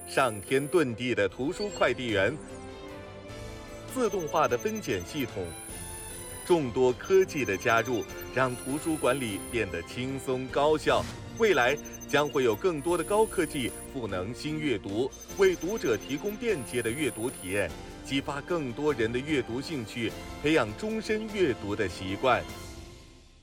上天遁地的图书快递员，自动化的分拣系统，众多科技的加入，让图书管理变得轻松高效。未来将会有更多的高科技赋能新阅读，为读者提供便捷的阅读体验，激发更多人的阅读兴趣，培养终身阅读的习惯。